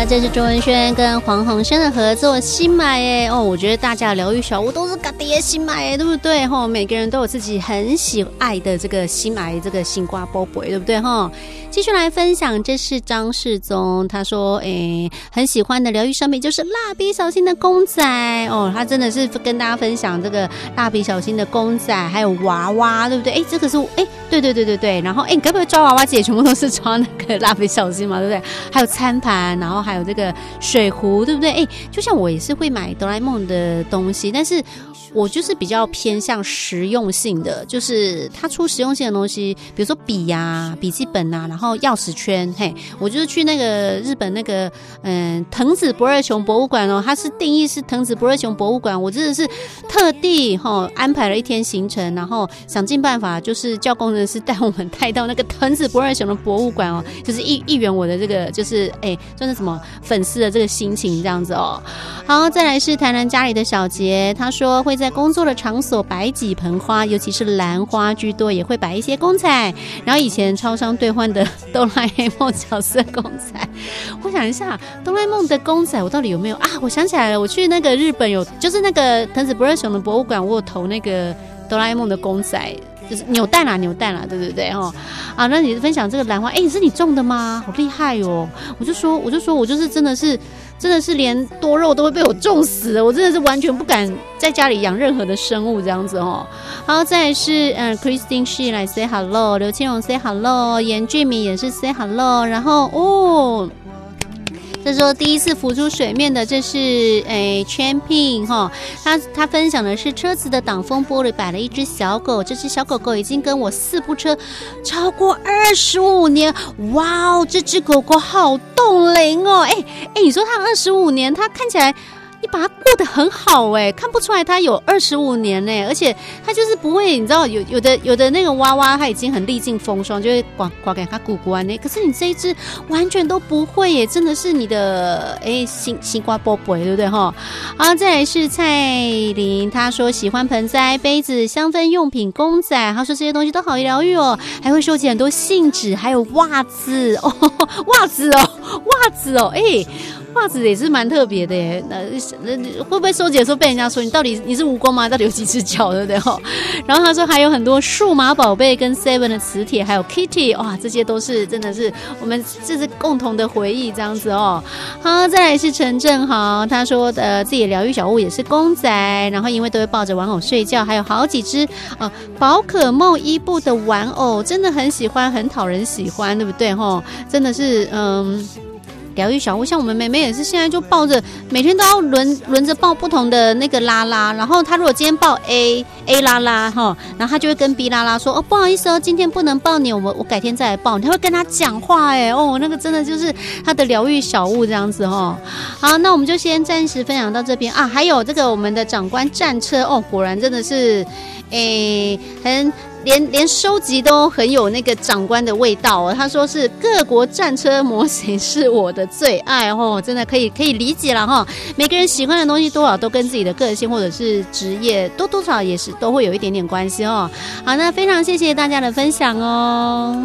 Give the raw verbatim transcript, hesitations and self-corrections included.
这是周文轩跟黄鸿升的合作新买耶哦，我觉得大家的疗愈小屋都是嘎爹新买耶，对不对吼？每个人都有自己很喜爱的这个新买这个新瓜波波，对不对吼？继续来分享，这是张世宗，他说诶，很喜欢的疗愈商品就是蜡笔小新的公仔哦，他真的是跟大家分享这个蜡笔小新的公仔还有娃娃，对不对？诶，这个是诶，对对对对对，然后诶，你该不会抓娃娃机也全部都是抓那个蜡笔小新嘛，对不对？还有餐盘，然后还有这个水壶，对不对？诶，就像我也是会买哆啦 A 梦的东西，但是我就是比较偏向实用性的，就是他出实用性的东西，比如说笔呀、啊、笔记本啊，然后钥匙圈，嘿，我就是去那个日本那个嗯藤子不二雄博物馆哦，它是定义是藤子不二雄博物馆，我真的是特地哈、哦、安排了一天行程，然后想尽办法就是叫工程师带我们带到那个藤子不二雄的博物馆哦，就是一一圆我的这个就是哎算是什么粉丝的这个心情这样子哦。好，再来是台南家里的小杰，他说会在工作的场所摆几盆花，尤其是兰花居多，也会摆一些公仔，然后以前超商兑换的哆啦 A 梦角色公仔，我想一下哆啦 A 梦的公仔我到底有没有啊？我想起来了，我去那个日本有就是那个藤子不二雄的博物馆，我有投那个哆啦 A 梦的公仔，就是扭蛋啦扭蛋啦，对对对哦。啊，那你分享这个兰花，哎，是你种的吗？好厉害哦！我就说我就说我就是真的是真的是连多肉都会被我种死了，我真的是完全不敢在家里养任何的生物这样子哦。好，再来是嗯 Christine She 来 say hello， 刘青荣 say hello， 严俊明也是 say hello， 然后哦。这时候第一次浮出水面的，这是诶 Champion 哈，他他分享的是车子的挡风玻璃摆了一只小狗，这只小狗狗已经跟我四部车超过二十五年，哇哦，这只狗狗好冻龄哦，哎哎，你说它二十五年，它看起来。你把它过得很好哎，看不出来它有二十五年嘞，而且它就是不会，你知道有有的有的那个娃娃它已经很历尽风霜，就会刮刮给它鼓鼓完呢。可是你这一只完全都不会耶，真的是你的哎西西瓜波波，对不对哈？好，再来是蔡琳，她说喜欢盆栽、杯子、香氛用品、公仔，她说这些东西都好疗愈哦，还会收集很多信纸，还有袜子哦，袜子哦，袜子哦，哎。袜子也是蛮特别的耶，那会不会收集的时候被人家说你到底你是蜈蚣吗？到底有几只脚，对不对？然后他说还有很多数码宝贝跟 Seven 的磁铁，还有 Kitty， 哇，这些都是真的是我们这是共同的回忆这样子哦。好，再来是陈正豪，他说的自己的疗愈小物也是公仔，然后因为都会抱着玩偶睡觉，还有好几只呃宝可梦伊布的玩偶，真的很喜欢，很讨人喜欢，对不对？吼，真的是嗯。疗愈小屋，像我们妹妹也是，现在就抱着，每天都要轮轮着抱不同的那个拉拉，然后她如果今天抱 A A 拉拉哈，然后她就会跟 B 拉拉说，哦，不好意思哦，今天不能抱你，我我改天再来抱你，她会跟她讲话哎，哦，那个真的就是她的疗愈小屋这样子哦。好，那我们就先暂时分享到这边啊，还有这个我们的长官战车哦，果然真的是，诶，很。连连收集都很有那个长官的味道哦。他说是各国战车模型是我的最爱哦，真的可以可以理解了哈、哦。每个人喜欢的东西多少都跟自己的个性或者是职业多多少也是都会有一点点关系哦。好，那非常谢谢大家的分享哦。